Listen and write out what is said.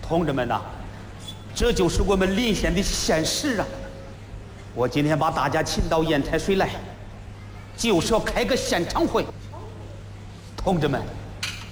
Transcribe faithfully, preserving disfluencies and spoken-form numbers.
同志们呐，这就是我们临县的现实啊！我今天把大家请到烟台水来，就是要开个现场会。同志们。